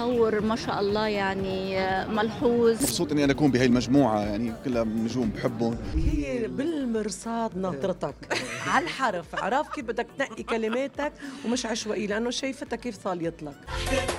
تطور ما شاء الله يعني ملحوظ. مبسوط اني انا اكون بهي المجموعه، يعني كلها نجوم بحبهم. هي بالمرصاد ناطرتك على الحرف، عرف كيف بدك تنقي كلماتك ومش عشوائي، لانه شايفتها كيف صاليت لك.